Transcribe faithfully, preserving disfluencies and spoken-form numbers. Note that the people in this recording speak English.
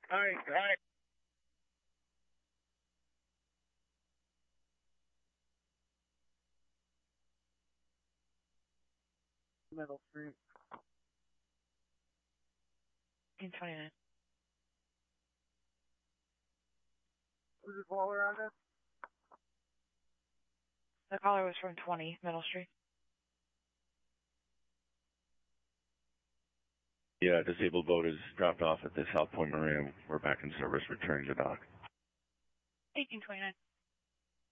All right, all right. Middle Street. twenty-nine. Who's the caller on this? The caller was from twenty Middle Street. Yeah, disabled boat is dropped off at the South Point Marina. We're back in service, returning to dock. eighteen twenty-nine.